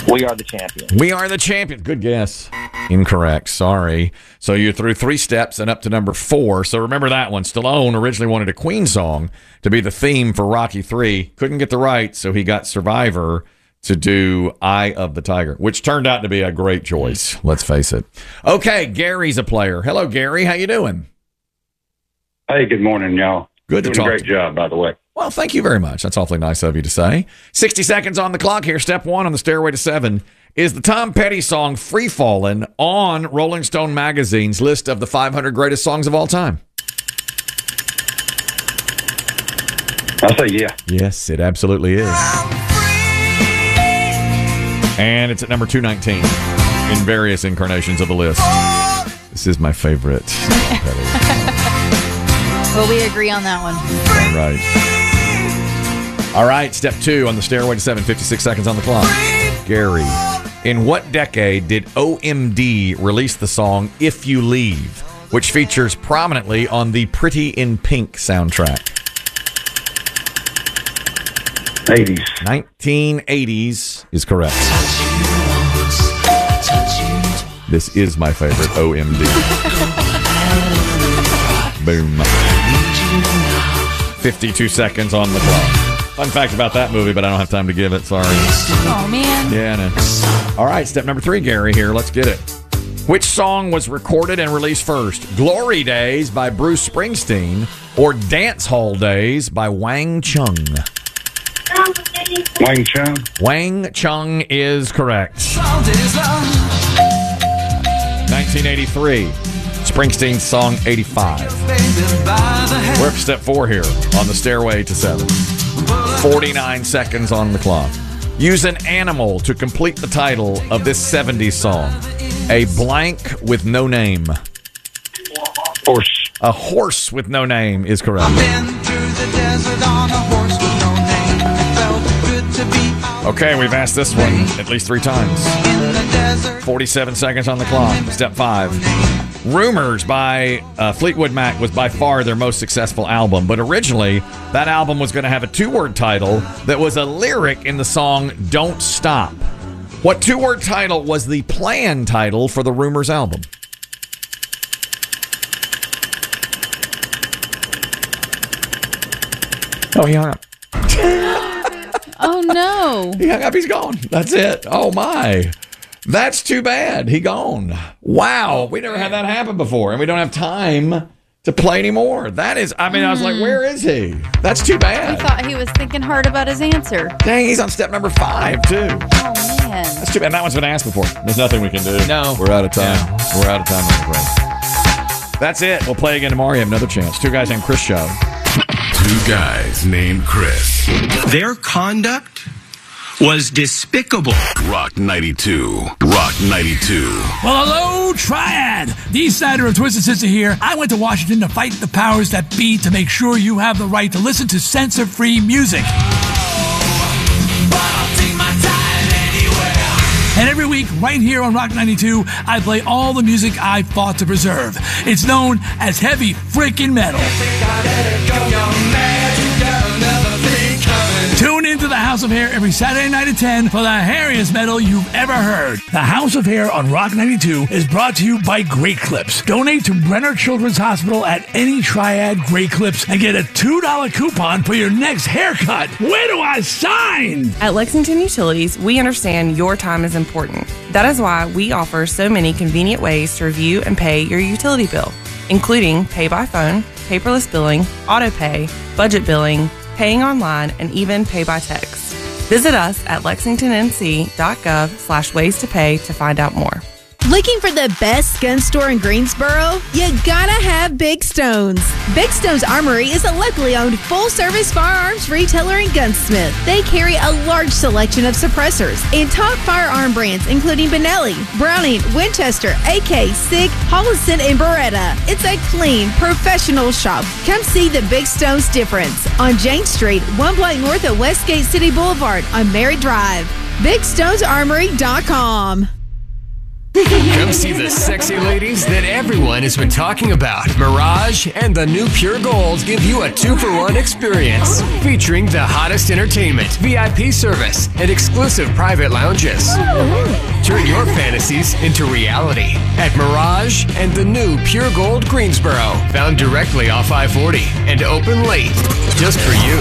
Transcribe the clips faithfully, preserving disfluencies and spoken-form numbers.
We Are the Champions. We Are the Champions. Good guess. Incorrect. Sorry. So you're through three steps and up to number four. So remember that one. Stallone originally wanted a Queen song to be the theme for Rocky three. Couldn't get the rights, so he got Survivor to do Eye of the Tiger, which turned out to be a great choice. Let's face it. Okay, Gary's a player. Hello, Gary. How you doing? Hey, good morning, y'all. Good to Doing talk a great to you. job, by the way. Well, thank you very much. That's awfully nice of you to say. sixty seconds on the clock here. Step one on the Stairway to Seven. Is the Tom Petty song Free Fallin' on Rolling Stone magazine's list of the five hundred greatest songs of all time? I'll say yeah. Yes, it absolutely is. And it's at number two nineteen in various incarnations of the list. This is my favorite. Well, we agree on that one. All right. All right, step two on the Stairway to Seven, fifty-six seconds on the clock. Gary, in what decade did O M D release the song If You Leave, which features prominently on the Pretty in Pink soundtrack? eighties. nineteen eighties is correct. This is my favorite O M D. Boom. fifty-two seconds on the clock. Fun fact about that movie, but I don't have time to give it. Sorry. Oh, man. Yeah, I know. All right, step number three, Gary, here. Let's get it. Which song was recorded and released first? Glory Days by Bruce Springsteen or Dance Hall Days by Wang Chung? Wang Chung. Wang Chung is correct. nineteen eighty-three. Springsteen's song eighty-five. We're up to step four here on the Stairway to Seven. forty-nine seconds on the clock. Use an animal to complete the title of this seventies song. A blank with no name. Horse. A horse with no name is correct. Okay, we've asked this one at least three times. forty-seven seconds on the clock. Step five. Rumors by uh, Fleetwood Mac was by far their most successful album, but originally that album was going to have a two-word title that was a lyric in the song Don't Stop. What two-word title was the planned title for the Rumors album? Oh, he hung up. Oh, no. He hung up. He's gone. That's it. Oh, my. That's too bad. He gone. Wow. We never had that happen before, and we don't have time to play anymore. That is, I mean, I was like, where is he? That's too I bad. thought he was thinking hard about his answer. Dang, he's on step number five, too. Oh, man. That's too bad. That one's been asked before. There's nothing we can do. No. We're out of time. We're out of time on the break. That's it. We'll play again tomorrow. You have another chance. Two Guys Named Chris show. Two Guys Named Chris. Their conduct was despicable. Rock ninety-two. Rock ninety-two. Well, hello, Triad. The East Sider of Twisted Sister here. I went to Washington to fight the powers that be to make sure you have the right to listen to censor-free music. And every week, right here on Rock ninety-two, I play all the music I fought to preserve. It's known as heavy frickin' metal. Tune into the House of Hair every Saturday night at ten for the hairiest metal you've ever heard. The House of Hair on Rock ninety-two is brought to you by Great Clips. Donate to Brenner Children's Hospital at any Triad Great Clips and get a two dollar coupon for your next haircut. Where do I sign? At Lexington Utilities, we understand your time is important. That is why we offer so many convenient ways to review and pay your utility bill, including pay by phone, paperless billing, auto pay, budget billing, paying online, and even pay by text. Visit us at lexingtonnc.gov slash ways to pay to find out more. Looking for the best gun store in Greensboro? You gotta have Big Stones. Big Stones Armory is a locally owned full-service firearms retailer and gunsmith. They carry a large selection of suppressors and top firearm brands including Benelli, Browning, Winchester, A K, SIG, Holliston, and Beretta. It's a clean, professional shop. Come see the Big Stones difference on Jane Street, one block north of Westgate City Boulevard on Mary Drive. big stones armory dot com. Come see the sexy ladies that everyone has been talking about. Mirage and the new Pure Gold give you a two-for-one experience featuring the hottest entertainment, V I P service, and exclusive private lounges. Turn your fantasies into reality at Mirage and the new Pure Gold Greensboro, found directly off I forty and open late just for you.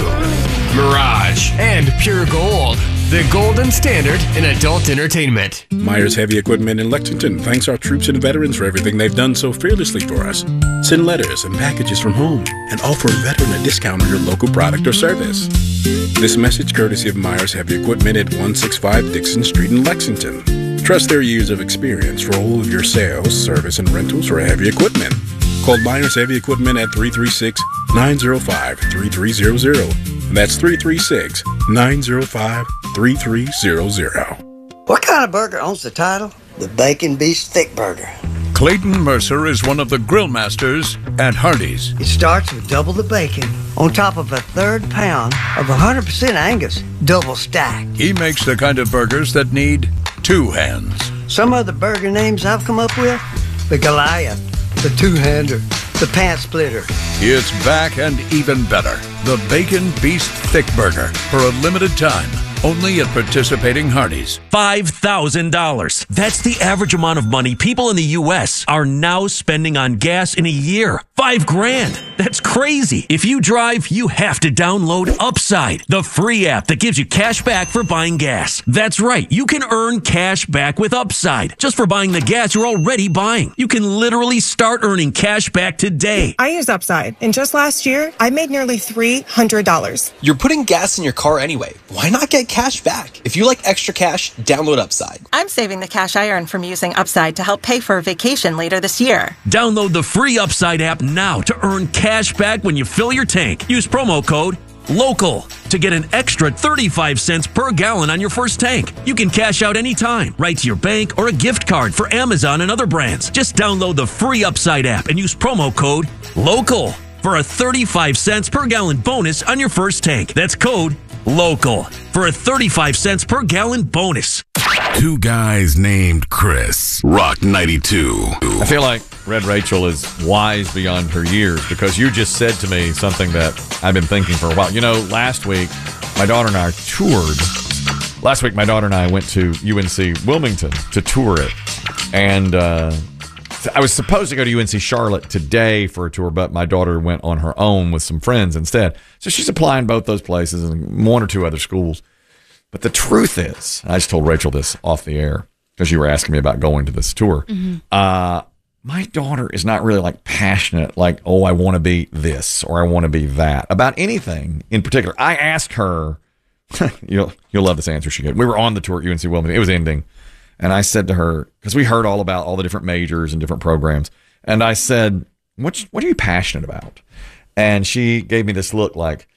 Mirage and Pure Gold, the golden standard in adult entertainment. Myers Heavy Equipment in Lexington thanks our troops and veterans for everything they've done so fearlessly for us. Send letters and packages from home and offer a veteran a discount on your local product or service. This message courtesy of Myers Heavy Equipment at one sixty-five Dixon Street in Lexington. Trust their years of experience for all of your sales, service, and rentals for heavy equipment. Call Myers Heavy Equipment at three three six, nine zero five, three three zero zero. That's three three six, nine zero five, three three zero zero. What kind of burger owns the title? The Bacon Beast Thick Burger. Clayton Mercer is one of the grill masters at Hardee's. It starts with double the bacon on top of a third pound of one hundred percent Angus, double stack. He makes the kind of burgers that need two hands. Some of the burger names I've come up with, the Goliath, the two-hander, the pant splitter. It's back and even better. The Bacon Beast Thick Burger for a limited time. Only at participating Hardee's. five thousand dollars. That's the average amount of money people in the U S are now spending on gas in a year. Five grand. That's crazy. If you drive, you have to download Upside, the free app that gives you cash back for buying gas. That's right. You can earn cash back with Upside just for buying the gas you're already buying. You can literally start earning cash back today. I use Upside, and just last year, I made nearly three hundred dollars. You're putting gas in your car anyway. Why not get cash back? If you like extra cash, download Upside. I'm saving the cash I earn from using Upside to help pay for a vacation later this year. Download the free Upside app now to earn cash back when you fill your tank. Use promo code LOCAL to get an extra thirty-five cents per gallon on your first tank. You can cash out anytime, right to your bank or a gift card for Amazon and other brands. Just download the free Upside app and use promo code LOCAL for a thirty-five cents per gallon bonus on your first tank. That's code LOCAL for a thirty-five cents per gallon bonus. Two guys named Chris. Rock ninety-two. I feel like Red Rachel is wise beyond her years because you just said to me something that I've been thinking for a while. You know, last week, my daughter and I toured. Last week, my daughter and I went to U N C Wilmington to tour it. And uh, I was supposed to go to U N C Charlotte today for a tour, but my daughter went on her own with some friends instead. So she's applying both those places and one or two other schools. But the truth is, I just told Rachel this off the air because you were asking me about going to this tour. Mm-hmm. Uh, my daughter is not really like passionate, like, oh, I want to be this or I want to be that about anything in particular. I asked her, you'll, you'll love this answer she gave. We were on the tour at U N C Wilmington. It was ending. And I said to her, because we heard all about all the different majors and different programs. And I said, what, what are you passionate about? And she gave me this look like,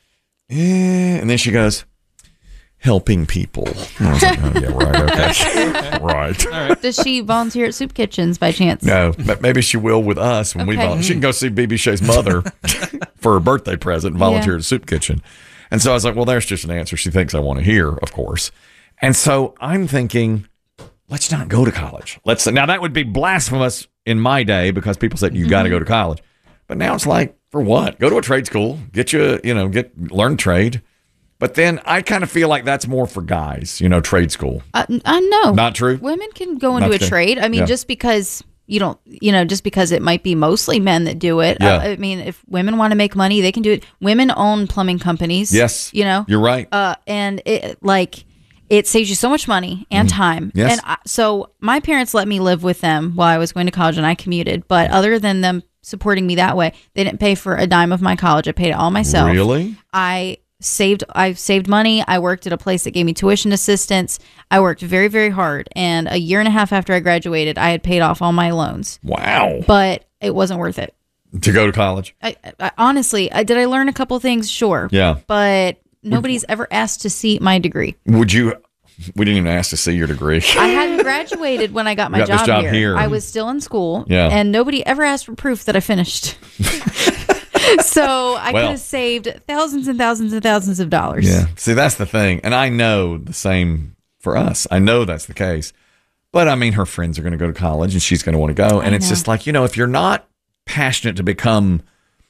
eh. And then she goes, helping people. And I was like, oh, yeah, right, okay. right. All right. Does she volunteer at soup kitchens by chance? No, but maybe she will with us when okay. we volunteer. She can go see B B Shay's mother for her birthday present and volunteer yeah. at a soup kitchen. And so I was like, well, there's just an answer she thinks I want to hear, of course. And so I'm thinking, let's not go to college. Let's now that would be blasphemous in my day because people said you mm-hmm. got to go to college. But now it's like, for what? Go to a trade school, get you, you know, get learn trade. But then I kind of feel like that's more for guys, you know, trade school. Uh, I know. Not true? Women can go into Not a true. trade. I mean, yeah. just because you don't, you know, just because it might be mostly men that do it. Yeah. Uh, I mean, if women want to make money, they can do it. Women own plumbing companies. Yes. You know? You're right. Uh, and it like... It saves you so much money and time. Yes. And I, so my parents let me live with them while I was going to college and I commuted. But other than them supporting me that way, they didn't pay for a dime of my college. I paid it all myself. Really? I saved I saved money. I worked at a place that gave me tuition assistance. I worked very, very hard. And a year and a half after I graduated, I had paid off all my loans. Wow. But it wasn't worth it. To go to college? I, I honestly, I, did I learn a couple things? Sure. Yeah. But... Nobody's ever asked to see my degree. Would you? We didn't even ask to see your degree. I hadn't graduated when I got my got job, this job here. here. I was still in school. Yeah. And nobody ever asked for proof that I finished. So I Well. could have saved thousands and thousands and thousands of dollars. Yeah. See, that's the thing. And I know the same for us. I know that's the case. But I mean, her friends are going to go to college and she's going to want to go. And I it's know. just like, you know, if you're not passionate to become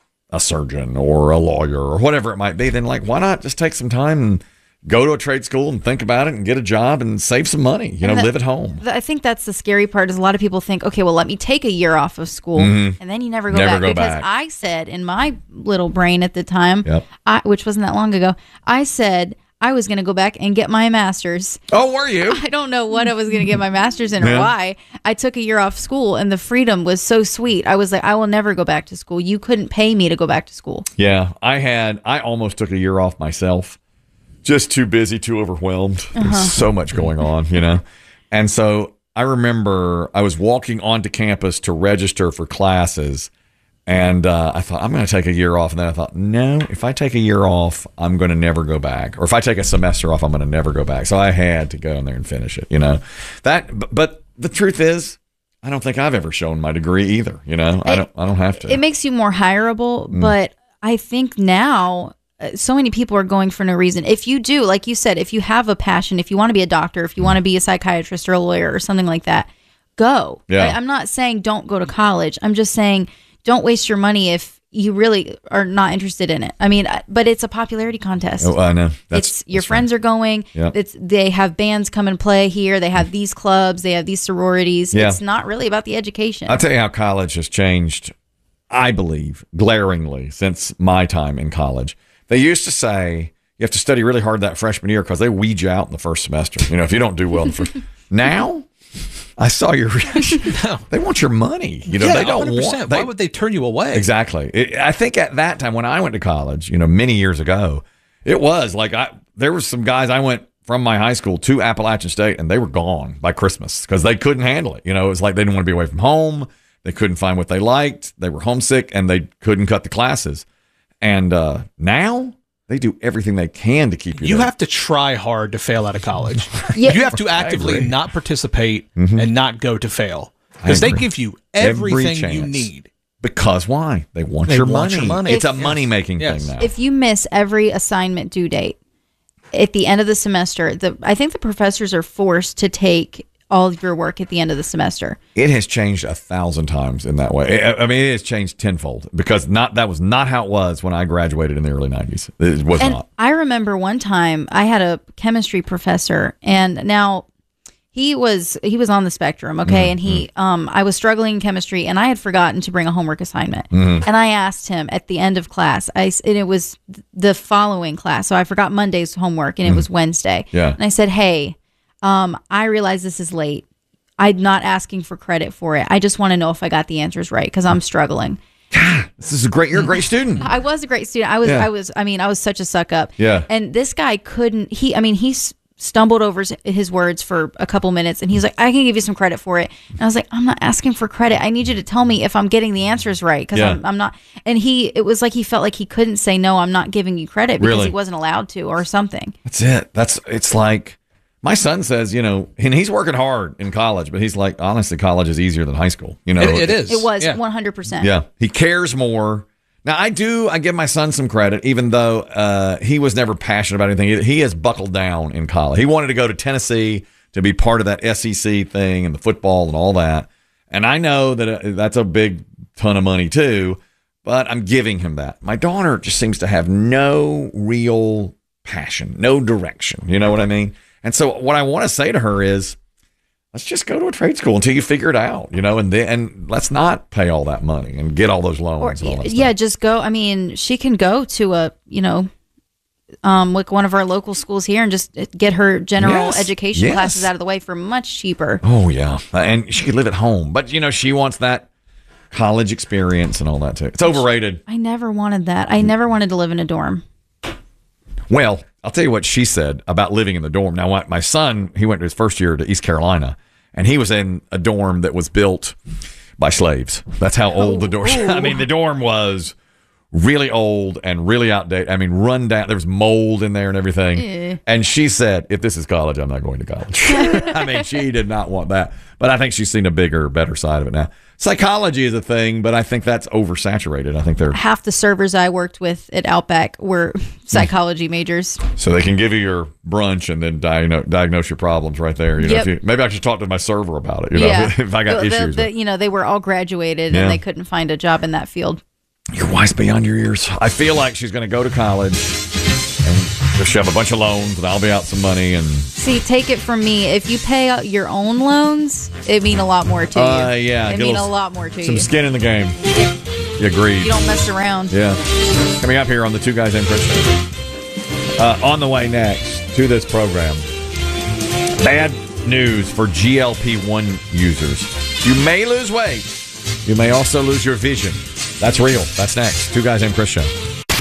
a surgeon or a lawyer or whatever it might be, then like, why not just take some time and go to a trade school and think about it and get a job and save some money, you know, And that- live at home. I think that's the scary part is a lot of people think, okay, well, let me take a year off of school Mhm. and then you never go Never back. go because back. I said in my little brain at the time, Yep. I, which wasn't that long ago, I said I was going to go back and get my master's. Oh, were you? I don't know what I was going to get my master's in or Yeah. why. I took a year off school and the freedom was so sweet. I was like, I will never go back to school. You couldn't pay me to go back to school. Yeah, I had, I almost took a year off myself. Just too busy, too overwhelmed. Uh-huh. There's so much going on, you know? And so I remember I was walking onto campus to register for classes. And uh, I thought, I'm going to take a year off. And then I thought, no, if I take a year off, I'm going to never go back. Or if I take a semester off, I'm going to never go back. So I had to go in there and finish it, you know? That, but, but the truth is, I don't think I've ever shown my degree either, you know? I don't, I don't have to. It makes you more hireable, Mm. but I think now uh, so many people are going for no reason. If you do, like you said, if you have a passion, if you want to be a doctor, if you want to be a psychiatrist or a lawyer or something like that, go. Yeah. I, I'm not saying don't go to college. I'm just saying don't waste your money if you really are not interested in it. I mean, uh, but it's a popularity contest. Oh, I know. That's, it's your friends are going. Yep. It's they have bands come and play here. They have these clubs. They have these sororities. Yeah. It's not really about the education. I'll tell you how college has changed, I believe, glaringly since my time in college. They used to say you have to study really hard that freshman year because they weed you out in the first semester. You know, if you don't do well in the first. Now, I saw your reaction. They want your money. You know, yeah, they don't one hundred percent. want. They, Why would they turn you away? Exactly. It, I think at that time when I went to college, you know, many years ago, it was like I there was some guys I went from my high school to Appalachian State and they were gone by Christmas because they couldn't handle it. You know, it was like they didn't want to be away from home. They couldn't find what they liked. They were homesick and they couldn't cut the classes. And uh, now they do everything they can to keep you. You there. have to try hard to fail out of college. Yeah. You have to actively agree. not participate Mhm. and not go to fail. I Because they agree. give you Every everything you chance. need. Because why? They want, They your, want money. your money. It's a Yes. money making Yes. thing now. If you miss every assignment due date at the end of the semester, the I think the professors are forced to take all of your work at the end of the semester. It has changed a thousand times in that way. I I mean, it has changed tenfold because not that was not how it was when I graduated in the early nineties. It was And not. I remember one time I had a chemistry professor, and now he was he was on the spectrum, okay, Mm, and he um I was struggling in chemistry, and I had forgotten to bring a homework assignment, Mhm. and I asked him at the end of class, I s- and it was the following class, so I forgot Monday's homework, and it Mm. was Wednesday, Yeah. and I said, hey, um I realize this is late. I'm not asking for credit for it. I just want to know if I got the answers right because I'm struggling. This is a great. You're a great student. I was a great student. I was, Yeah. I was, I mean, I was such a suck up. Yeah. And this guy couldn't, he, I mean, he s- stumbled over his- his words for a couple minutes and he's like, I can give you some credit for it. And I was like, I'm not asking for credit. I need you to tell me if I'm getting the answers right. Cause Yeah. I'm, I'm not. And he, it was like he felt like he couldn't say, no, I'm not giving you credit because Really? he wasn't allowed to or something. That's it. That's it's like my son says, you know, and he's working hard in college, but he's like, honestly, college is easier than high school. You know, It- it is. It was Yeah. one hundred percent. Yeah, he cares more. Now, I do. I give my son some credit, even though uh, he was never passionate about anything. He has buckled down in college. He wanted to go to Tennessee to be part of that S E C thing and the football and all that. And I know that uh, that's a big ton of money too, but I'm giving him that. My daughter just seems to have no real passion, no direction. You know what I mean? And so what I want to say to her is, let's just go to a trade school until you figure it out, you know, and then and let's not pay all that money and get all those loans Or, and all that yeah, stuff. just go. I mean, she can go to a, you know, um, like one of our local schools here and just get her general Yes, education yes. classes out of the way for much cheaper. Oh yeah, and she could live at home, but you know she wants that college experience and all that too. It's overrated. I never wanted that. I never wanted to live in a dorm. Well, I'll tell you what she said about living in the dorm. Now, my- my son, he went to his first year to East Carolina, and he was in a dorm that was built by slaves. That's how old the dorm. I mean, the dorm was really old and really outdated. I mean, run down. There was mold in there and everything. Eh. And she said, if this is college, I'm not going to college. I mean, she did not want that. But I think she's seen a bigger, better side of it now. Psychology is a thing, but I think that's oversaturated. I think they're Half the servers I worked with at Outback were psychology majors. so they can give you your brunch and then diagnose, diagnose your problems right there. You know, Yep. if you, maybe I should talk to my server about it. You know, Yeah. if I got The- the- issues. the- you know, they were all graduated Yeah. and they couldn't find a job in that field. Your wife's beyond your ears. I feel like she's going to go to college and she'll have a bunch of loans, and I'll be out some money. And See, take it from me. If you pay out your own loans, it mean a lot more to uh, you. yeah, it get mean little- a lot more to some you. skin in the game. You agreed. You don't mess around. Yeah. Coming up here on the Two Guys Named Chris Show. Uh, on the way next to this program, bad news for G L P one users. You may lose weight. You may also lose your vision. That's real. That's next. Two Guys Named Chris Show.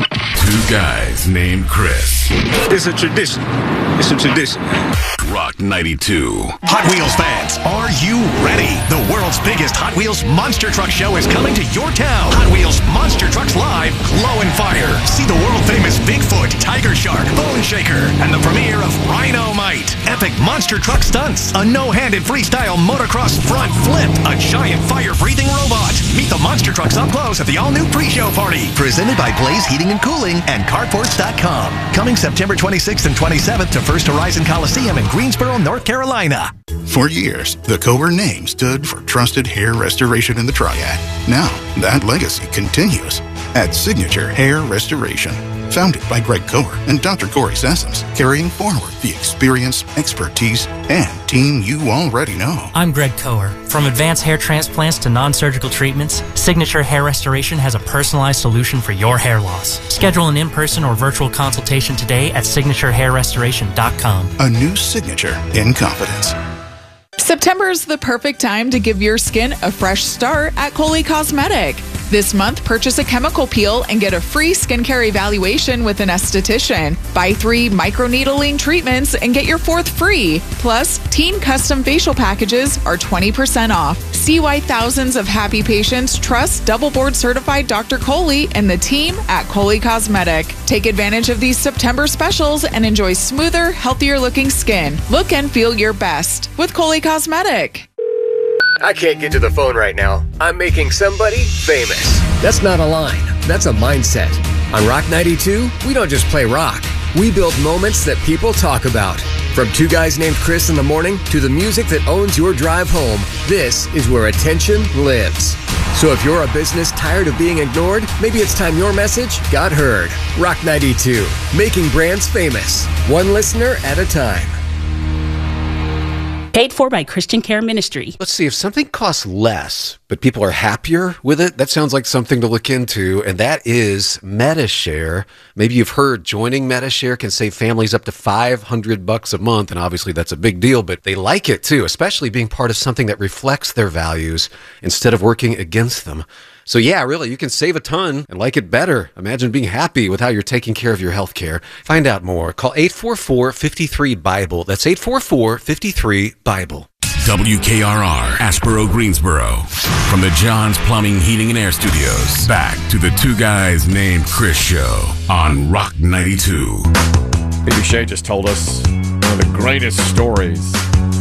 Two Guys Named Chris. It's a tradition. It's a tradition. Rock ninety-two. Hot Wheels fans, are you ready? The world's biggest Hot Wheels Monster Truck Show is coming to your town. Hot Wheels Monster Trucks Live, Glow and Fire. See the world-famous Bigfoot, Tiger Shark, Bone Shaker, and the premiere of Rhino Might. Epic monster truck stunts, a no-handed freestyle motocross front flip, a giant fire-breathing robot. Meet the monster trucks up close at the all-new pre-show party. Presented by Blaze Heating and Cooling and Carports dot com. Coming September twenty-sixth and twenty-seventh to First Horizon Coliseum in Greensboro, North Carolina. For years, the Kohler name stood for trusted hair restoration in the Triad. Now, that legacy continues at Signature Hair Restoration. Founded by Greg Kohler and Doctor Corey Sessoms, carrying forward the experience, expertise, and team you already know. I'm Greg Kohler. From advanced hair transplants to non-surgical treatments, Signature Hair Restoration has a personalized solution for your hair loss. Schedule an in-person or virtual consultation today at signature hair restoration dot com. A new signature in confidence. September is the perfect time to give your skin a fresh start at Coley Cosmetic. This month, purchase a chemical peel and get a free skincare evaluation with an esthetician. Buy three microneedling treatments and get your fourth free. Plus, teen custom facial packages are twenty percent off. See why thousands of happy patients trust double board certified Doctor Coley and the team at Coley Cosmetic. Take advantage of these September specials and enjoy smoother, healthier looking skin. Look and feel your best with Coley Cosmetic. I can't get to the phone right now. I'm making somebody famous. That's not a line. That's a mindset. On Rock ninety-two, we don't just play rock. We build moments that people talk about. From Two Guys Named Chris in the morning to the music that owns your drive home, this is where attention lives. So if you're a business tired of being ignored, maybe it's time your message got heard. Rock ninety-two, making brands famous, one listener at a time. Paid for by Christian Care Ministry. Let's see, if something costs less, but people are happier with it, that sounds like something to look into, and that is MediShare. Maybe you've heard joining MediShare can save families up to five hundred bucks a month, and obviously that's a big deal, but they like it too, especially being part of something that reflects their values instead of working against them. So yeah, really, you can save a ton and like it better. Imagine being happy with how you're taking care of your health care. Find out more. Call eight four four, five three, BIBLE. That's eight four four, five three, BIBLE. W K R R, Asheboro, Greensboro. From the John's Plumbing, Heating, and Air Studios. Back to the Two Guys Named Chris Show on Rock ninety-two. B B Shea just told us one of the greatest stories.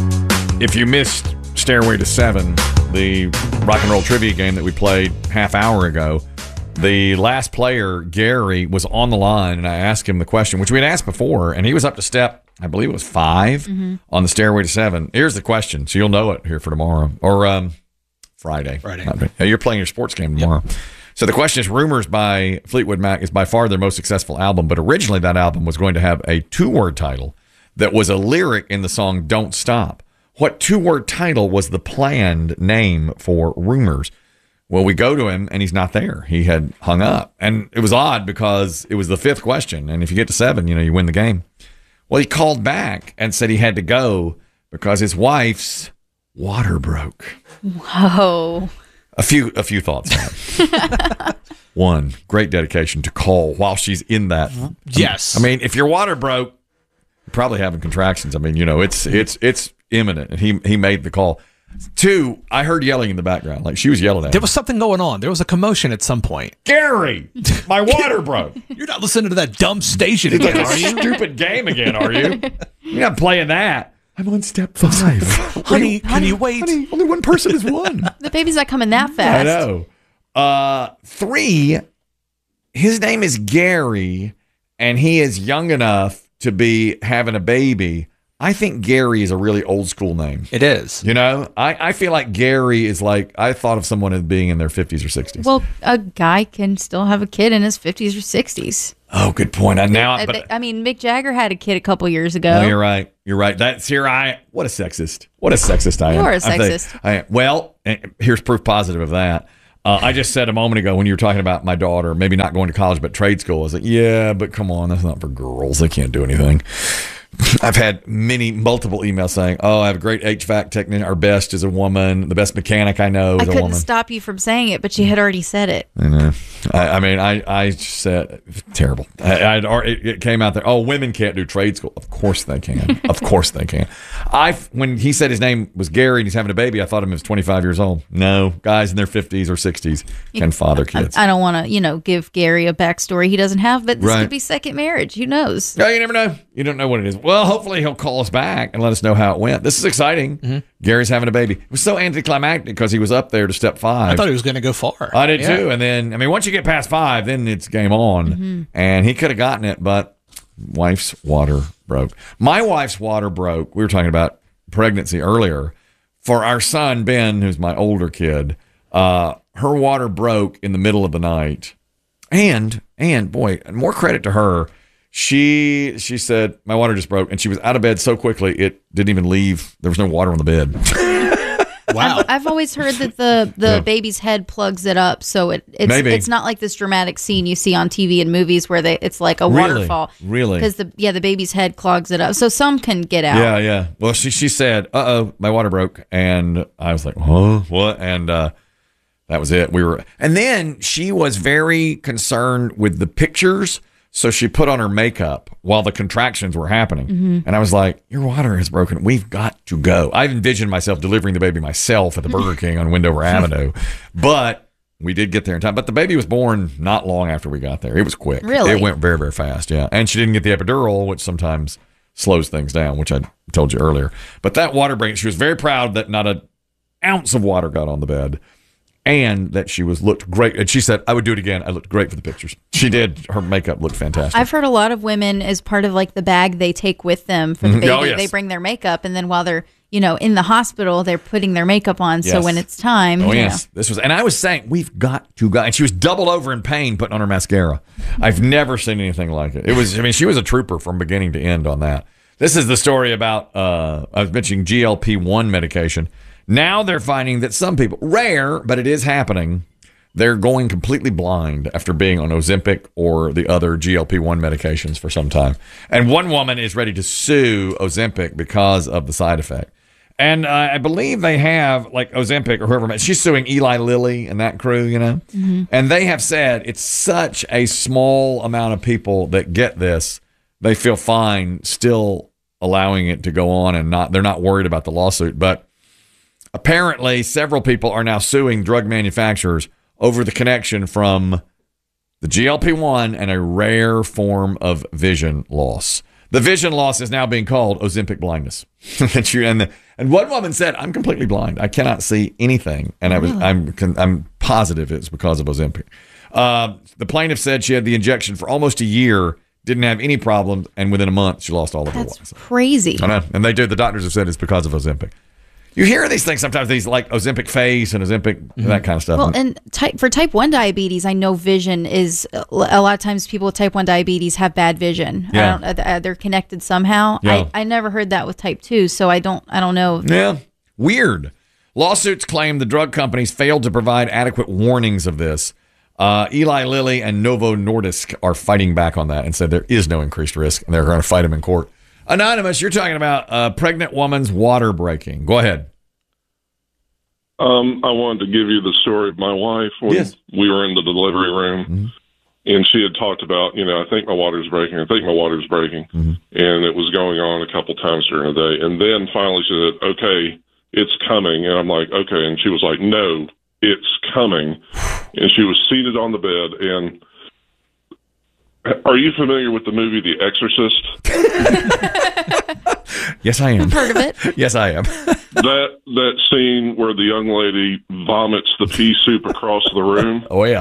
If you missed Stairway to Seven, the rock and roll trivia game that we played half hour ago, the last player, Gary, was on the line, and I asked him the question, which we had asked before, and he was up to step, I believe it was five, Mm-hmm. on the Stairway to Seven. Here's the question, so you'll know it here for tomorrow, or um, Friday. Friday. Yeah, you're playing your sports game tomorrow. Yep. So the question is, Rumors by Fleetwood Mac is by far their most successful album, but originally that album was going to have a two-word title that was a lyric in the song Don't Stop. What two-word title was the planned name for Rumors? Well, we go to him, and he's not there. He had hung up. And it was odd because it was the fifth question, and if you get to seven, you know, you win the game. Well, he called back and said he had to go because his wife's water broke. Whoa. A few a few thoughts, Matt. One, great dedication to call while she's in that. Yes. I mean, if your water broke, you're probably having contractions. I mean, you know, it's it's it's imminent, and he he made the call. Two, I heard yelling in the background, like she was yelling at There him. was something going on. There was a commotion at some point. Gary, my water broke. You're not listening to that dumb station It's again, like a are you? stupid game again, are you? You're not playing that. I'm on step five. honey, can you wait? Honey, only one person is one. The baby's not coming that fast. I know. Uh, three, his name is Gary, and he is young enough to be having a baby. I think Gary is a really old school name. It is. You know, I, I feel like Gary is like, I thought of someone as being in their fifties or sixties. Well, a guy can still have a kid in his fifties or sixties. Oh, good point. I now, I, but, I mean, Mick Jagger had a kid a couple years ago. no, you're right. You're right. That's here. I, what a sexist. What a sexist I am. You are a I think- sexist. I am. Well, eh, here's proof positive of that. Uh, I just said a moment ago when you were talking about my daughter, maybe not going to college, but trade school. I was like, yeah, but come on, that's not for girls. They can't do anything. I've had many, multiple emails saying, oh, I have a great H V A C technician. Our best is a woman. The best mechanic I know I is a couldn't woman. stop you from saying it, but you had already said it. I know. I, I mean, I, I said, terrible. I, I'd, already- it, it came out there, oh, women can't do trade school. Of course they can. Of course they can. I When he said his name was Gary and he's having a baby, I thought him as twenty-five years old. No, guys in their fifties or sixties can father kids. I, I don't want to, you know, give Gary a backstory he doesn't have, but this Right. could be second marriage. Who knows? No, you never know. You don't know what it is. Well, hopefully he'll call us back and let us know how it went. This is exciting. Mm-hmm. Gary's having a baby. It was so anticlimactic because he was up there to step five. I thought he was going to go far. I did Yeah. too. And then, I mean, once you get past five, then it's game on. Mm-hmm. And he could have gotten it, but wife's water broke. My wife's water broke. We were talking about pregnancy earlier. For our son, Ben, who's my older kid, uh, her water broke in the middle of the night. And, and boy, more credit to her. She she said, my water just broke. And she was out of bed so quickly, it didn't even leave. There was no water on the bed. Wow. I've, I've always heard that the, the Yeah. baby's head plugs it up, so it it's Maybe. it's not like this dramatic scene you see on T V and movies where they it's like a Really? waterfall. Really? Because the yeah the baby's head clogs it up, so some can get out. Yeah, yeah. Well, she she said, "Uh oh, my water broke," and I was like, "Huh? What?" And uh, that was it. We were, and then she was very concerned with the pictures, so she put on her makeup while the contractions were happening. Mhm. And I was like, "Your water is broken. We've got to go." I envisioned myself delivering the baby myself at the Burger King on Wendover Avenue, but we did get there in time. But the baby was born not long after we got there. It was quick. Really? It went very, very fast. Yeah, and she didn't get the epidural, which sometimes slows things down, which I told you earlier. But that water break, she was very proud that not an ounce of water got on the bed, and that she was looked great. And she said, "I would do it again. I looked great for the pictures." She did. Her makeup looked fantastic. I've heard a lot of women, as part of like the bag they take with them for the Mhm. baby, Oh, yes. they bring their makeup, and then while they're you know in the hospital, they're putting their makeup on. So Yes. when it's time, Oh you yes, this was, and I was saying we've got to go. And she was doubled over in pain putting on her mascara. I've never seen anything like it. It was, I mean, she was a trooper from beginning to end on that. This is the story about. Uh, I was mentioning G L P one medication. Now they're finding that some people, rare, but it is happening. They're going completely blind after being on Ozempic or the other G L P one medications for some time. And one woman is ready to sue Ozempic because of the side effect. And uh, I believe they have, like Ozempic or whoever, she's suing Eli Lilly and that crew, you know? Mm-hmm. And they have said it's such a small amount of people that get this, they feel fine still allowing it to go on and not, they're not worried about the lawsuit. But apparently several people are now suing drug manufacturers over the connection from the G L P one and a rare form of vision loss. The vision loss is now being called Ozempic blindness. and, she, and, the, and one woman said, "I'm completely blind. I cannot see anything." And I was, I'm, I'm positive it's because of Ozempic. Uh, the plaintiff said she had the injection for almost a year, didn't have any problems, and within a month she lost all of her That's lights. crazy. I know. And they do. The doctors have said it's because of Ozempic. You hear these things sometimes, these like Ozempic face and Ozempic, that kind of stuff. Well, and type, for type one diabetes, I know vision is a lot of times people with type one diabetes have bad vision. Yeah. I don't, uh, they're connected somehow. Yeah. I, I never heard that with type two, so I don't I don't know. Yeah. Weird. Lawsuits claim the drug companies failed to provide adequate warnings of this. Uh, Eli Lilly and Novo Nordisk are fighting back on that and said there is no increased risk, and they're going to fight them in court. Anonymous, you're talking about a pregnant woman's water breaking. Go ahead. Um, I wanted to give you the story of my wife when Yes. we were in the delivery room, Mm-hmm. and she had talked about, you know, I think my water's breaking. I think my water's breaking, Mm-hmm. and it was going on a couple times during the day. And then finally she said, "Okay, it's coming." And I'm like, "Okay." And she was like, "No, it's coming." And she was seated on the bed. And are you familiar with the movie The Exorcist? Yes, I am. I've heard of it. Yes, I am. that that scene where the young lady vomits the pea soup across the room. Oh yeah.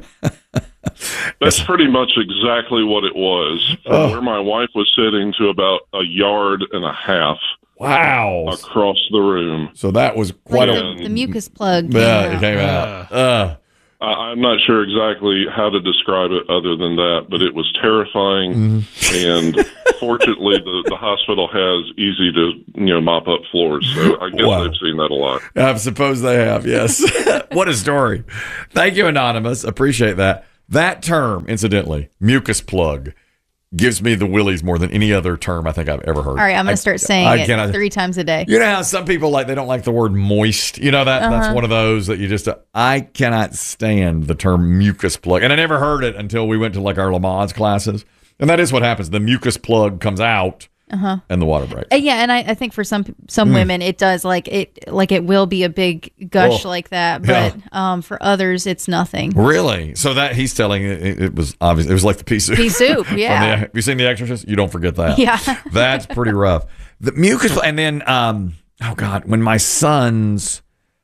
That's pretty much exactly what it was. From Oh. where my wife was sitting to about a yard and a half. Wow. Across the room. So that was quite Like a the, the mucus plug. Yeah, came it came out. Uh, I, I'm not sure exactly how to describe it other than that, but it was terrifying. Mm-hmm. And fortunately, the, the hospital has easy to you know mop up floors, so I guess Wow. they've seen that a lot. I suppose they have, yes. What a story. Thank you, Anonymous. Appreciate that. That term, incidentally, mucus plug, gives me the willies more than any other term I think I've ever heard. All right, I'm going I- to start saying I it cannot- three times a day. You know how some people like they don't like the word moist. You know that that's Uh-huh. one of those that you just I cannot stand the term mucus plug, and I never heard it until we went to like our Lamaze classes, and that is what happens. The mucus plug comes out, Uh-huh. and the water breaks. Uh, yeah, and I, I think for some some Mm. women it does like it like it will be a big gush Oh, like that, yeah. but um, for others it's nothing. Really? So that he's telling it, it, it was obvious. It was like the pea soup. Pea soup, From yeah. the- have you seen The Exorcist? You don't forget that. Yeah. That's pretty rough. The mucus, and then um, oh god, when my son's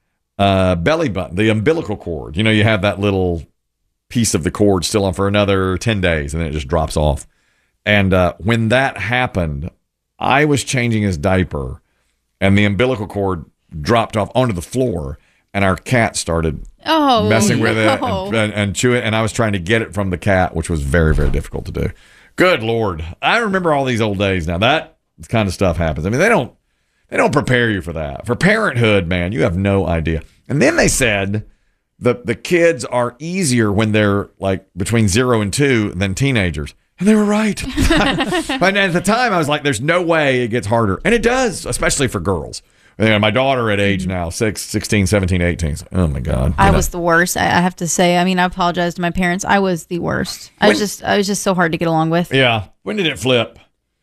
uh, belly button, the umbilical cord. You know, you have that little piece of the cord still on for another ten days, and then it just drops off. And uh, when that happened, I was changing his diaper, and the umbilical cord dropped off onto the floor, and our cat started Oh, messing with it no. and, and, and chew it, and I was trying to get it from the cat, which was very, very difficult to do. Good Lord. I remember all these old days now. That kind of stuff happens. I mean, they don't they don't prepare you for that. For parenthood, man, you have no idea. And then they said the the kids are easier when they're like between zero and two than teenagers. And they were right. But at the time, I was like, there's no way it gets harder. And it does, especially for girls. You know, my daughter at age now, six, sixteen, seventeen, eighteen. So, oh, my God. I You know. was the worst. I, I have to say. I mean, I apologize to my parents. I was the worst. I was When- just I was just so hard to get along with. Yeah. When did it flip?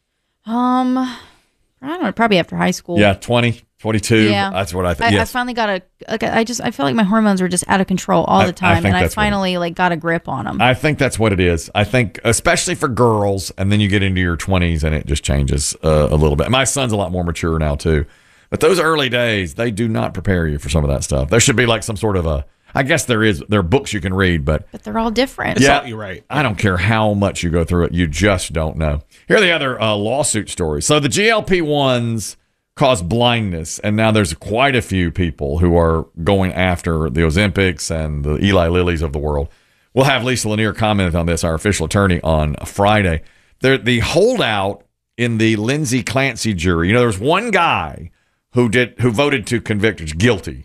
Um, I don't know. Probably after high school. Yeah, twenty, twenty-two. Yeah. That's what I think. I, I Yes. finally got a like. I just I feel like my hormones were just out of control all I- the I time, think and I that's what it finally like got a grip on them. I think that's what it is. I think, especially for girls, and then you get into your twenties and it just changes uh, a little bit. My son's a lot more mature now, too. But those early days, they do not prepare you for some of that stuff. There should be like some sort of a, I guess there is, there are books you can read, but but they're all different. yeah, you're right. I don't care how much you go through it. You just don't know. Here are the other uh, lawsuit stories. So the G L P ones cause blindness, and now there's quite a few people who are going after the Ozempics and the Eli Lillys of the world. We'll have Lisa Lanier comment on this, our official attorney, on Friday. There, the holdout in the Lindsay Clancy jury. You know, there was one guy who did who voted to convict guilty,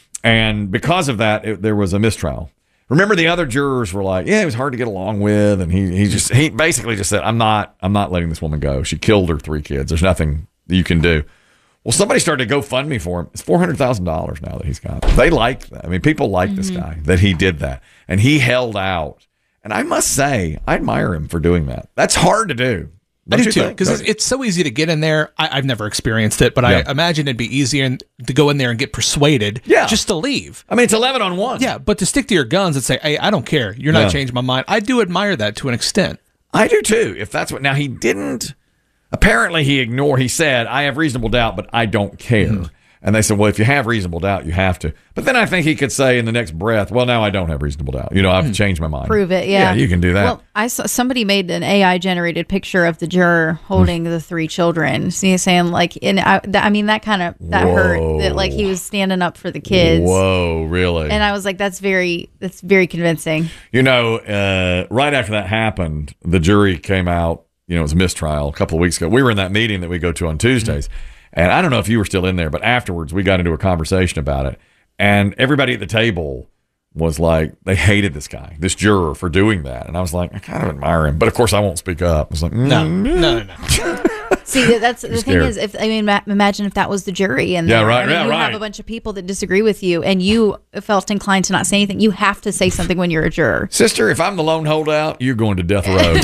and because of that, it, there was a mistrial. Remember, the other jurors were like, "Yeah, he was hard to get along with," and he he just he basically just said, "I'm not I'm not letting this woman go. She killed her three kids. There's nothing you can do." Well, somebody started to GoFundMe for him. It's four hundred thousand dollars now that he's got. They like that. I mean, people like Mm-hmm. this guy that he did that, and he held out. And I must say, I admire him for doing that. That's hard to do. I Don't do you too, think? because it's, it's so easy to get in there. I, I've never experienced it, but Yeah. I imagine it'd be easier and, to go in there and get persuaded Yeah. just to leave. I mean, it's eleven on one. Yeah, but to stick to your guns and say, hey, I don't care. You're not Yeah. changing my mind. I do admire that to an extent. I do too. If that's what now he didn't. Apparently, he ignored. He said, "I have reasonable doubt, but I don't care." Mm-hmm. And they said, "Well, if you have reasonable doubt, you have to." But then I think he could say in the next breath, "Well, now I don't have reasonable doubt. You know, I've changed my mind." Prove it, yeah. Yeah, you can do that. Well, I saw somebody made an A I generated picture of the juror holding the three children. So he's saying like, and I, that, I mean that kind of that hurt that like he was standing up for the kids. Whoa, really? And I was like, that's very that's very convincing. You know, uh, right after that happened, the jury came out. You know, it was a mistrial a couple of weeks ago. We were in that meeting that we go to on Tuesdays. And I don't know if you were still in there, but afterwards we got into a conversation about it. And everybody at the table was like, they hated this guy, this juror, for doing that. And I was like, I kind of admire him. But of course, I won't speak up. I was like, No, mm, no, no, no. See, that's the thing scared. is, if I mean, ma- imagine if that was the jury, and Yeah, there, right, I mean, yeah, you right. have a bunch of people that disagree with you, and you felt inclined to not say anything. You have to say something when you're a juror. Sister, if I'm the lone holdout, you're going to death row.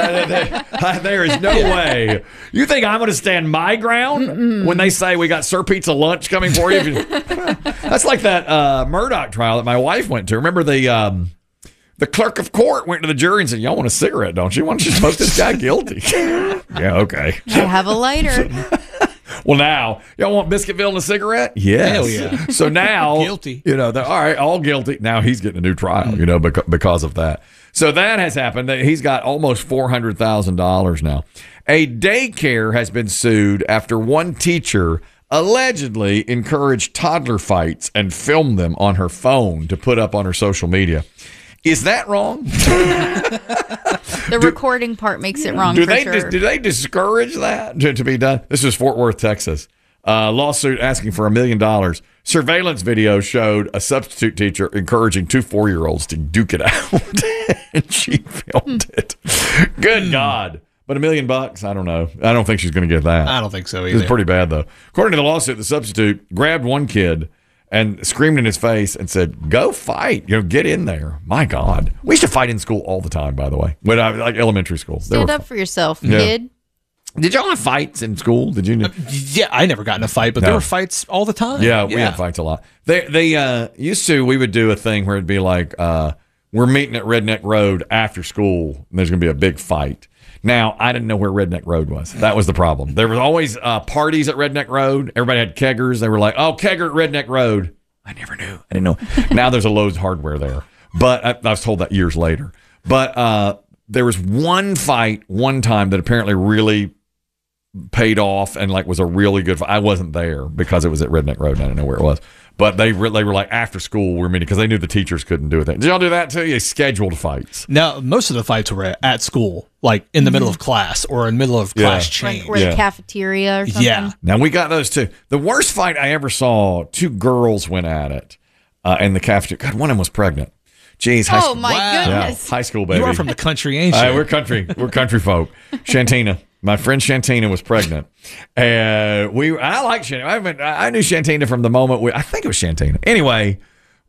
There is no way. You think I'm going to stand my ground Mm-mm. when they say we got Sir Pizza lunch coming for you? That's like that uh, Murdoch trial that my wife went to. Remember the um, the clerk of court went to the jury and said, "Y'all want a cigarette, don't you? Why don't you smoke this guy guilty?" Yeah, okay. I have a lighter. Well, now y'all want Biscuitville and a cigarette? Yes. Hell yeah. So now, Guilty. You know, they're, all right, all guilty. Now he's getting a new trial. You know, because, because of that. So that has happened. He's got almost four hundred thousand dollars now. A daycare has been sued after one teacher allegedly encouraged toddler fights and filmed them on her phone to put up on her social media. Is that wrong? The recording part makes it wrong do for they sure. dis- do they discourage that to, to be done? This is Fort Worth, Texas. Uh, lawsuit asking for a million dollars. Surveillance video showed a substitute teacher encouraging two four-year-olds to duke it out, and she filmed it. Good God. But a million bucks? I don't know. I don't think she's going to get that. I don't think so either. It's pretty bad, though. According to the lawsuit, the substitute grabbed one kid and screamed in his face and said, "Go fight! You know, get in there." My God, we used to fight in school all the time. By the way, when I like elementary school, They Stand were up for yourself, Yeah. kid. Did y'all have fights in school? Did you? Yeah, I never got in a fight, but No. there were fights all the time. Yeah, we had fights a lot. They they uh, used to. We would do a thing where it'd be like, uh, we're meeting at Redneck Road after school, and there's going to be a big fight. Now, I didn't know where Redneck Road was. That was the problem. There was always uh, parties at Redneck Road. Everybody had keggers. They were like, "Oh, kegger at Redneck Road." I never knew. I didn't know. Now there's a Lowe's Hardware there, but I, I was told that years later. But uh, there was one fight one time that apparently really paid off and like was a really good fight. I wasn't there because it was at Redneck Road and I didn't know where it was. But they re- they were like after school we were meeting because they knew the teachers couldn't do it. Did y'all do that too? You scheduled fights. No, most of the fights were at, at school, like in the middle of class or in the middle of Yeah. class Like, change. or the cafeteria or something. Yeah. Now we got those too. The worst fight I ever saw, two girls went at it uh, in the cafeteria. God, one of them was pregnant. Jeez. High Oh, school. my Yeah, goodness. high school baby. You are from the country, ain't you? Uh, we're country. We're country folk. Shantina. My friend Shantina was pregnant, and we. I like Shantina. I, haven't- I knew Shantina from the moment we. I think it was Shantina. Anyway,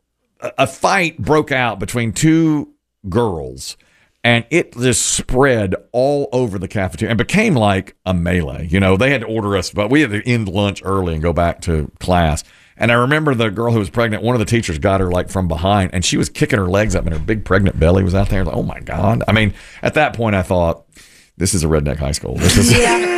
a, a fight broke out between two girls, and it just spread all over the cafeteria and became like a melee. You know, they had to order us, but we had to end lunch early and go back to class. And I remember the girl who was pregnant, one of the teachers got her like from behind and she was kicking her legs up and her big pregnant belly was out there. Like, oh my God. I mean, at that point I thought, this is a redneck high school. This is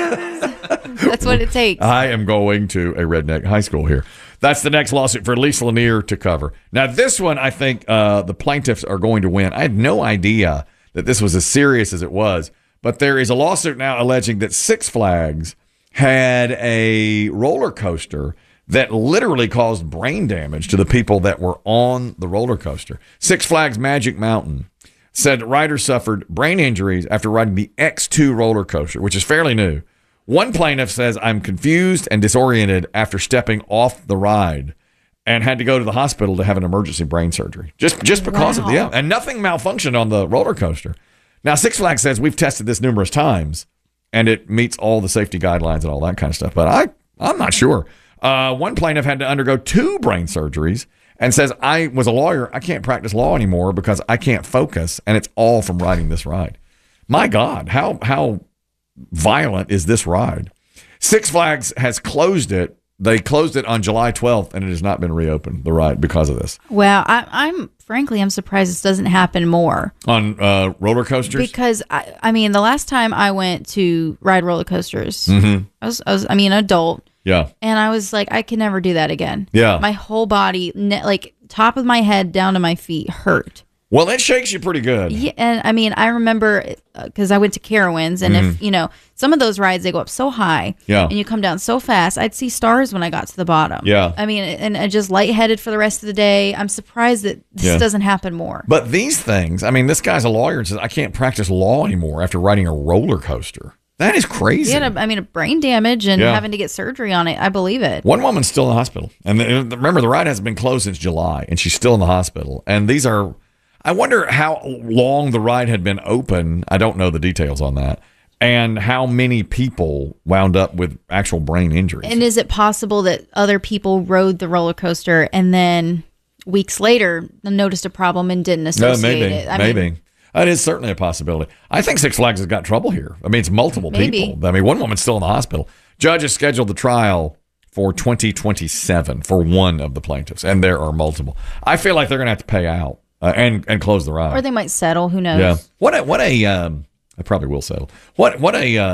That's what it takes. I am going to a redneck high school here. That's the next lawsuit for Lisa Lanier to cover. Now, this one, I think uh, the plaintiffs are going to win. I had no idea that this was as serious as it was, but there is a lawsuit now alleging that Six Flags had a roller coaster that literally caused brain damage to the people that were on the roller coaster. Six Flags Magic Mountain said that riders suffered brain injuries after riding the X two roller coaster, which is fairly new. One plaintiff says, "I'm confused and disoriented after stepping off the ride and had to go to the hospital to have an emergency brain surgery." Just just because Wow. of the, yeah, and nothing malfunctioned on the roller coaster. Now, Six Flags says we've tested this numerous times and it meets all the safety guidelines and all that kind of stuff. But I, I'm not sure. Uh, one plaintiff had to undergo two brain surgeries and says, "I was a lawyer. I can't practice law anymore because I can't focus, and it's all from riding this ride." My God, how how violent is this ride? Six Flags has closed it. They closed it on July twelfth, and it has not been reopened, the ride, because of this. Wow, I, I'm frankly I'm surprised this doesn't happen more. On uh, roller coasters? Because I, I mean, the last time I went to ride roller coasters, Mhm. I was, I was, I mean, an adult, Yeah. and I was like, I can never do that again. Yeah. my whole body, ne- like top of my head down to my feet, hurt. Well, it shakes you pretty good. Yeah, and I mean, I remember because I went to Carowinds, and Mhm. if you know some of those rides, they go up so high, Yeah. and you come down so fast. I'd see stars when I got to the bottom. Yeah. I mean, and, and just lightheaded for the rest of the day. I'm surprised that this Yeah. doesn't happen more. But these things, I mean, this guy's a lawyer and says, "I can't practice law anymore after riding a roller coaster." That is crazy. He had, a, I mean, a brain damage and Yeah. having to get surgery on it. I believe it. One woman's still in the hospital. And the, remember, the ride hasn't been closed since July, and she's still in the hospital. And these are, I wonder how long the ride had been open. I don't know the details on that. And how many people wound up with actual brain injuries. And is it possible that other people rode the roller coaster and then weeks later noticed a problem and didn't No, associate maybe. it? I maybe. mean, That is certainly a possibility. I think Six Flags has got trouble here. I mean, it's multiple Maybe. people. I mean, one woman's still in the hospital. Judge has scheduled the trial for twenty twenty-seven for one of the plaintiffs, and there are multiple. I feel like they're going to have to pay out uh, and and close the ride. or they might settle. Who knows? Yeah. What a what a um, I probably will settle. What what a uh,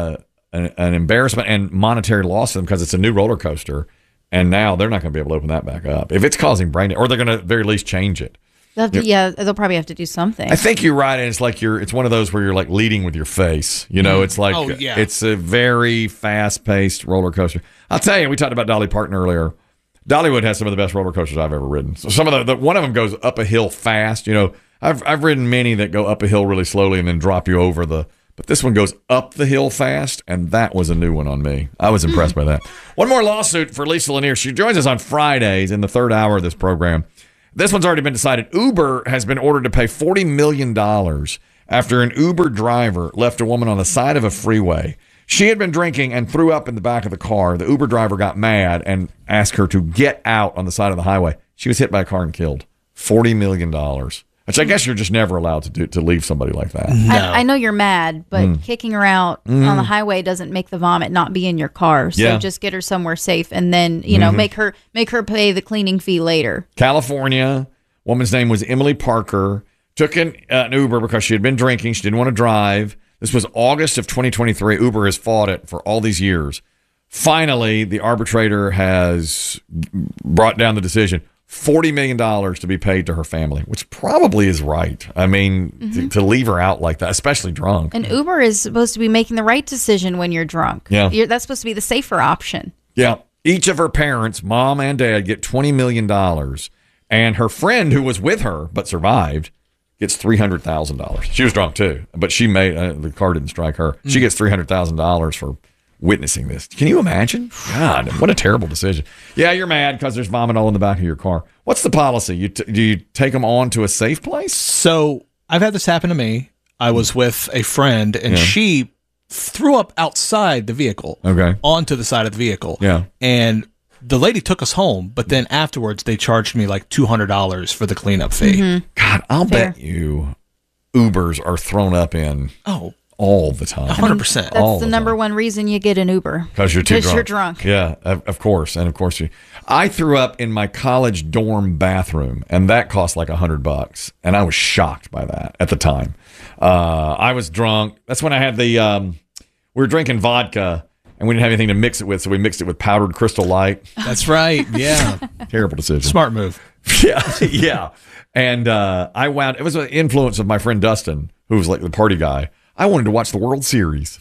an, an embarrassment and monetary loss to them because it's a new roller coaster, and now they're not going to be able to open that back up if it's causing brain, or they're going to at the very least change it. They'll have to, yeah, they'll probably have to do something. I think you're right, and it's like you're. It's one of those where you're like leading with your face. You know, it's like Oh, yeah. it's a very fast-paced roller coaster. I'll tell you, we talked about Dolly Parton earlier. Dollywood has some of the best roller coasters I've ever ridden. So some of the, the one of them goes up a hill fast. You know, I've I've ridden many that go up a hill really slowly and then drop you over the. But this one goes up the hill fast, and that was a new one on me. I was impressed by that. One more lawsuit for Lisa Lanier. She joins us on Fridays in the third hour of this program. This one's already been decided. Uber has been ordered to pay forty million dollars after an Uber driver left a woman on the side of a freeway. She had been drinking and threw up in the back of the car. The Uber driver got mad and asked her to get out on the side of the highway. She was hit by a car and killed. forty million dollars. Which I guess you're just never allowed to do to leave somebody like that. I, I know you're mad, but Mm. kicking her out Mm. on the highway doesn't make the vomit not be in your car. So Yeah. just get her somewhere safe, and then you know Mhm. make her make her pay the cleaning fee later. California, woman's name was Emily Parker, took an, uh, an Uber because she had been drinking. She didn't want to drive. This was August of twenty twenty-three. Uber has fought it for all these years. Finally, the arbitrator has brought down the decision. forty million dollars to be paid to her family, which probably is right. I mean, to, Mhm. to leave her out like that, especially drunk. And Uber is supposed to be making the right decision when you're drunk. Yeah. You're, that's supposed to be the safer option. Yeah. Each of her parents, mom and dad, get twenty million dollars. And her friend who was with her but survived gets three hundred thousand dollars. She was drunk too, but she made uh, the car didn't strike her. She gets three hundred thousand dollars for witnessing this. Can you imagine? God, what a terrible decision. Yeah, you're mad because there's vomit all in the back of your car. What's the policy? You t- do you take them on to a safe place? So I've had this happen to me. I was with a friend, and Yeah. she threw up outside the vehicle, Okay. onto the side of the vehicle. Yeah. And the lady took us home, but then afterwards they charged me like two hundred dollars for the cleanup fee. God, I'll bet you Ubers are thrown up in Oh. all the time. one hundred percent. That's the number one reason you get an Uber. Because you're too Because drunk. you're drunk. Yeah, of, of course. And of course, you. I threw up in my college dorm bathroom, and that cost like a hundred bucks. And I was shocked by that at the time. Uh, I was drunk. That's when I had the, um, we were drinking vodka, and we didn't have anything to mix it with, so we mixed it with powdered Crystal Light. That's right. Yeah. Terrible decision. Smart move. Yeah, yeah. And uh, I wound, it was an influence of my friend Dustin, who was like the party guy. I wanted to watch the World Series.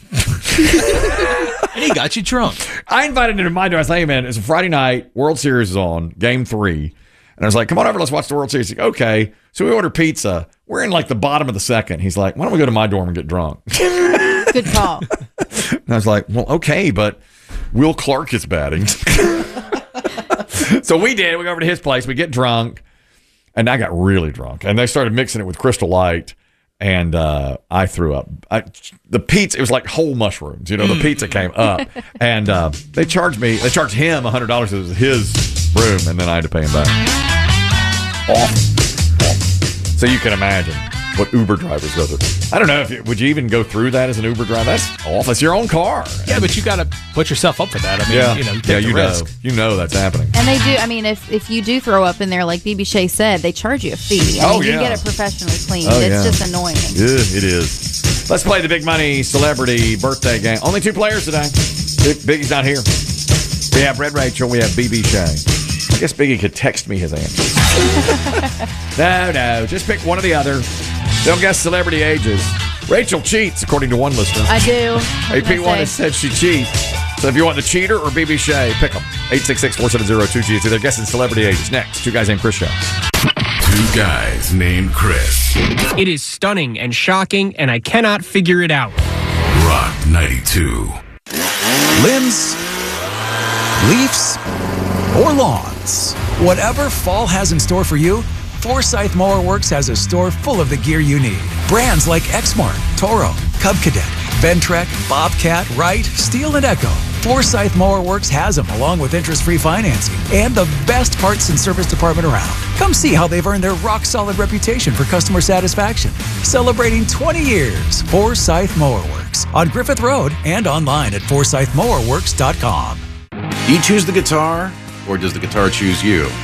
And he got you drunk. I invited him to my door. I was like, hey, man, it's a Friday night. World Series is on, game three. And I was like, come on over, let's watch the World Series. He's like, okay. So we ordered pizza. We're in like the bottom of the second. He's like, why don't we go to my dorm and get drunk? Good call. And I was like, well, okay, but Will Clark is batting. So we did. We go over to his place. We get drunk. And I got really drunk. And they started mixing it with Crystal Light. And uh, I threw up. I, the pizza, it was like whole mushrooms. You know, the pizza came up. And uh, they charged me, they charged him one hundred dollars. It was his room. And then I had to pay him back. Awful. Awful. So you can imagine what Uber drivers go through. I don't know if you, would you even go through that as an Uber driver? That's awful. It's your own car. Yeah, but you got to put yourself up for that. I mean, yeah, you know, take yeah, the you risk. know, you know that's happening. And they do. I mean, if if you do throw up in there, like B B Shea said, they charge you a fee. I Oh, mean, yeah. you get it professionally cleaned. Oh, it's yeah. just annoying. Yeah, it is. Let's play the Big Money Celebrity Birthday Game. Only two players today. Big, Biggie's not here. We have Red Rachel. We have B B Shea. I guess Biggie could text me his answers. no, no. Just pick one or the other. Don't guess celebrity ages. Rachel cheats, according to one listener. I do. A P one has said she cheats. So if you want the cheater or B B Shea, pick them. eight six six, four seven zero, two G. It's either guessing celebrity ages. Next, Two Guys Named Chris Show. Two Guys Named Chris. It is stunning and shocking, and I cannot figure it out. Rock ninety-two. Limbs, leaves, or lawns. Whatever fall has in store for you, Forsyth Mower Works has a store full of the gear you need. Brands like Exmark, Toro, Cub Cadet, Ventrek, Bobcat, Wright, Steel, and Echo. Forsyth Mower Works has them along with interest-free financing and the best parts and service department around. Come see how they've earned their rock-solid reputation for customer satisfaction. Celebrating twenty years, Forsyth Mower Works on Griffith Road and online at forsyth mower works dot com. Do you choose the guitar, or does the guitar choose you?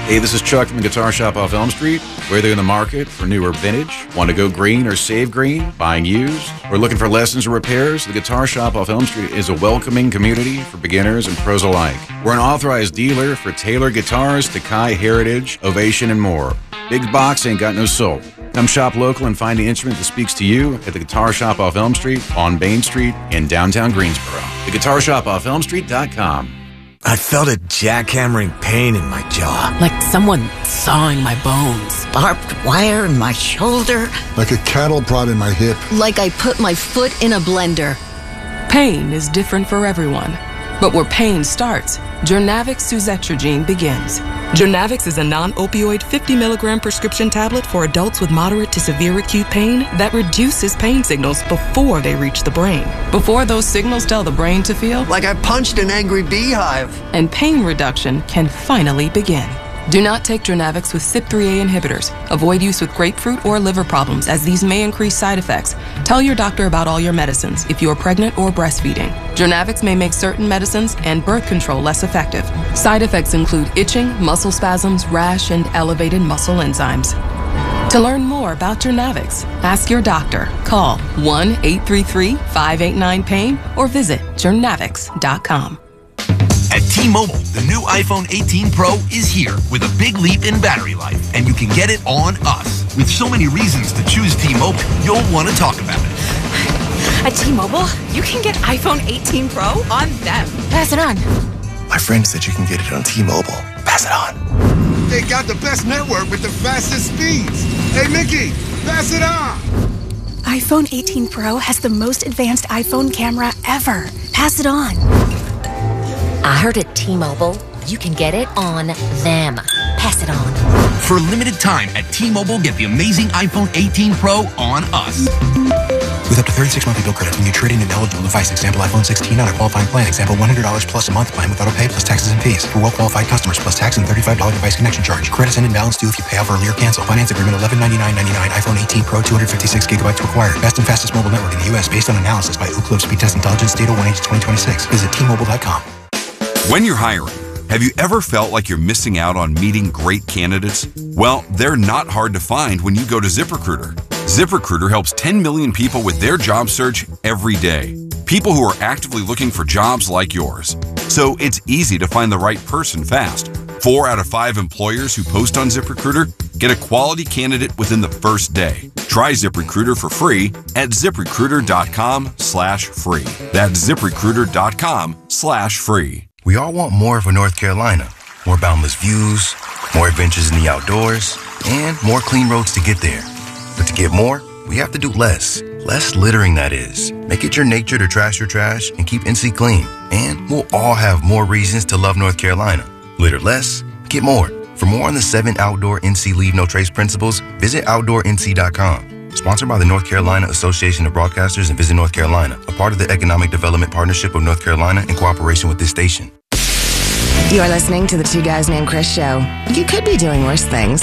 Hey, this is Chuck from the Guitar Shop off Elm Street. Whether you're in the market for new or vintage, want to go green or save green, buying used, or looking for lessons or repairs, the Guitar Shop off Elm Street is a welcoming community for beginners and pros alike. We're an authorized dealer for Taylor Guitars, Takai, Heritage, Ovation, and more. Big box ain't got no soul. Come shop local and find the instrument that speaks to you at the Guitar Shop off Elm Street on Bain Street in downtown Greensboro. The Guitar Shop off Elm Street dot com. I felt a jackhammering pain in my jaw. Like someone sawing my bones. Barbed wire in my shoulder. Like a cattle prod in my hip. Like I put my foot in a blender. Pain is different for everyone. But where pain starts, Jurnavix suzetrigine begins. Jurnavix is a non-opioid fifty milligram prescription tablet for adults with moderate to severe acute pain that reduces pain signals before they reach the brain. Before those signals tell the brain to feel like I punched an angry beehive. And pain reduction can finally begin. Do not take Jurnavix with C Y P three A inhibitors. Avoid use with grapefruit or liver problems, as these may increase side effects. Tell your doctor about all your medicines if you are pregnant or breastfeeding. Jurnavix may make certain medicines and birth control less effective. Side effects include itching, muscle spasms, rash, and elevated muscle enzymes. To learn more about Jurnavix, ask your doctor. Call one eight three three, five eight nine, pain or visit jurnavix dot com. At T-Mobile, the new iPhone eighteen Pro is here with a big leap in battery life, and you can get it on us. With so many reasons to choose T-Mobile, you'll want to talk about it. At T-Mobile, you can get iPhone eighteen Pro on them. Pass it on. My friend said you can get it on T-Mobile. Pass it on. They got the best network with the fastest speeds. Hey, Mickey, pass it on. iPhone eighteen Pro has the most advanced iPhone camera ever. Pass it on. I heard at T-Mobile, you can get it on them. Pass it on. For a limited time at T-Mobile, get the amazing iPhone eighteen Pro on us. With up to thirty-six monthly bill credits when you trade in an eligible device. Example iPhone sixteen on a qualifying plan. Example one hundred dollars plus a month plan with auto pay plus taxes and fees. For well-qualified customers plus tax and thirty-five dollars device connection charge. Credits end in balance due if you pay off early or cancel. Finance agreement eleven ninety-nine ninety-nine. iPhone eighteen Pro two hundred fifty-six gigabytes required. Best and fastest mobile network in the U S based on analysis by Ookla Speed Test Intelligence Data one H twenty twenty-six. Visit T Mobile dot com. When you're hiring, have you ever felt like you're missing out on meeting great candidates? Well, they're not hard to find when you go to ZipRecruiter. ZipRecruiter helps ten million people with their job search every day. People who are actively looking for jobs like yours. So it's easy to find the right person fast. Four out of five employers who post on ZipRecruiter get a quality candidate within the first day. Try ZipRecruiter for free at ZipRecruiter.com slash free. That's ZipRecruiter.com slash free. We all want more for North Carolina. More boundless views, more adventures in the outdoors, and more clean roads to get there. But to get more, we have to do less. Less littering, that is. Make it your nature to trash your trash and keep N C clean. And we'll all have more reasons to love North Carolina. Litter less, get more. For more on the seven outdoor N C Leave No Trace principles, visit outdoor N C dot com. Sponsored by the North Carolina Association of Broadcasters and Visit North Carolina, a part of the Economic Development Partnership of North Carolina in cooperation with this station. You're listening to the Two Guys Named Chris show. You could be doing worse things.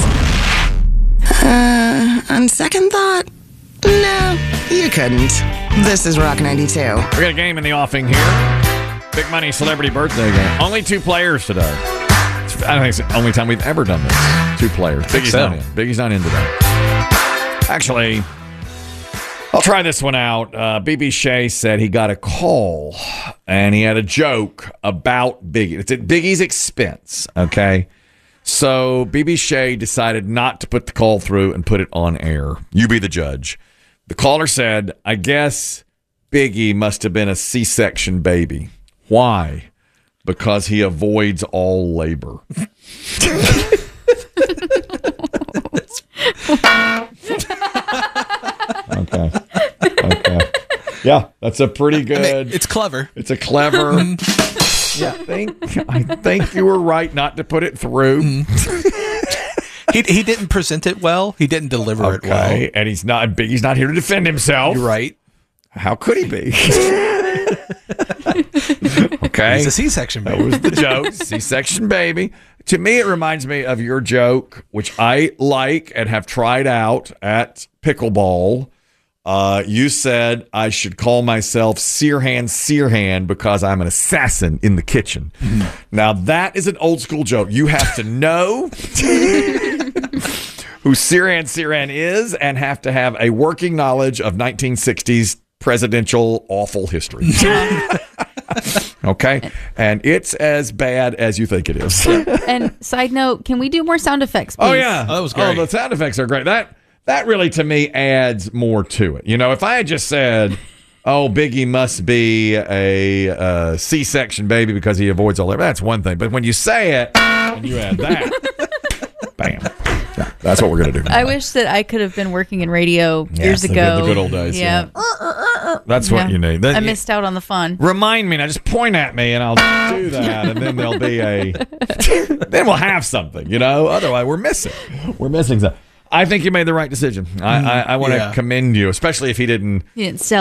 Uh, on second thought, no, you couldn't. This is Rock ninety-two. We got a game in the offing here. Big money celebrity birthday game. Only two players today. It's, I don't think it's the only time we've ever done this. Two players. Biggie's so. not in. Biggie's not in today. Actually, I'll try this one out. Uh, B B Shea said he got a call and he had a joke about Biggie. It's at Biggie's expense, okay? So B B Shea decided not to put the call through and put it on air. You be the judge. The caller said, I guess Biggie must have been a C-section baby. Why? Because he avoids all labor. Okay. Okay. Yeah, that's a pretty good. I mean, it's clever. It's a clever. Yeah, I think I think you were right not to put it through. he he didn't present it well. He didn't deliver okay. it well. Okay, and he's not Biggie's not here to defend himself. You're right. How could he be? Okay, he's a C-section baby. That was the joke. C-section baby. To me, it reminds me of your joke, which I like and have tried out at pickleball. Uh, you said I should call myself Sirhan Sirhan because I'm an assassin in the kitchen. Now, that is an old school joke. You have to know who Sirhan Sirhan is and have to have a working knowledge of nineteen sixties presidential awful history. Okay? And it's as bad as you think it is. And side note, can we do more sound effects, please? Oh, yeah. Oh, that was great. Oh, the sound effects are great. That that really, to me, adds more to it. You know, if I had just said, oh, Biggie must be a uh, C-section baby because he avoids all that, that's one thing. But when you say it and you add that, bam. Yeah, that's what we're going to do. I wish that I could have been working in radio Yes, years the ago. good- the good old days, Yeah. That's what Yeah. you need. Then I you- missed out on the fun. Remind me now. Just point at me, and I'll do that, and then there'll be a. Then we'll have something, you know. Otherwise, we're missing. We're missing something. I think you made the right decision. I I, I want to Yeah. commend you, especially if he didn't. You didn't sell